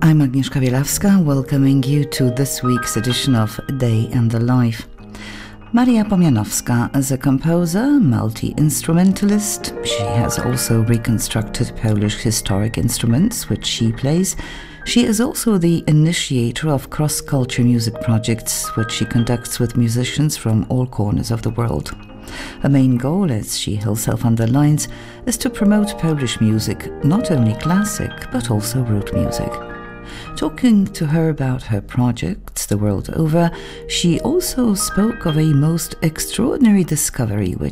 I'm Agnieszka Bielawska, welcoming you to this week's edition of Day in the Life. Maria Pomianowska is a composer, multi-instrumentalist. She has also reconstructed Polish historic instruments, which she plays. She is also the initiator of cross-culture music projects, which she conducts with musicians from all corners of the world. Her main goal, as she herself underlines, is to promote Polish music, not only classic, but also root music. Talking to her about her projects the world over, she also spoke of a most extraordinary discovery which